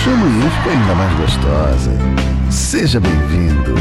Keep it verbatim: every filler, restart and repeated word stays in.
sua manhã fica ainda mais gostosa. Seja bem-vindo.